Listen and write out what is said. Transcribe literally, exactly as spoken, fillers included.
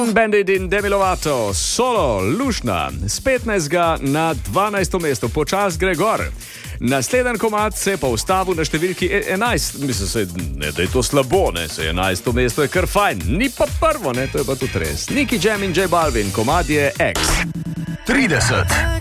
Bandit in Demi Lovato, solo, lušna, s petnajstega na dvanajsto mesto, počas gre gor. Naslednji komad se je pa ustavil na številki enajst. Mislim, se, ne, da je to slabo, ne, se enajsto mesto je kar fajn. Ni pa prvo, ne, to je pa tudi res. Nicky Jam in J Balvin, komad je X. trideset.